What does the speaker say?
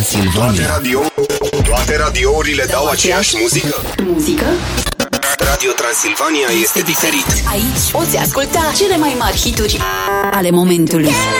Transilvania. Toate radiourile dau aceeași muzică? Radio Transilvania este diferit. Aici poți asculta cele mai mari hituri ale momentului.